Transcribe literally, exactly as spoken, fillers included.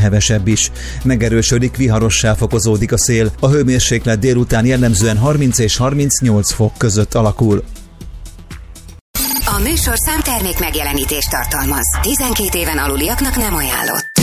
hevesebb is. Megerősödik, viharossá fokozódik a szél. A hőmérséklet délután jellemzően harminc és harmincnyolc fok között alakul. A műsorszám termék megjelenítést tartalmaz. tizenkét éven aluliaknak nem ajánlott.